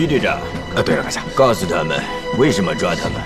于队长， 对了，阁下， 告诉他们为什么抓他们。